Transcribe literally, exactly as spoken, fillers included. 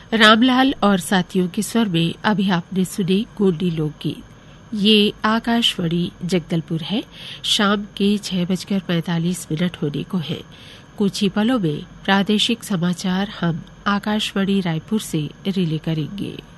रामलाल और साथियों के स्वर में अभी आपने सुने गोंडी लोकगीत। ये आकाशवाणी जगदलपुर है। शाम के छह बजकर पैंतालीस मिनट होने को है। कुछ ही पलों में प्रादेशिक समाचार हम आकाशवाणी रायपुर से रिले करेंगे।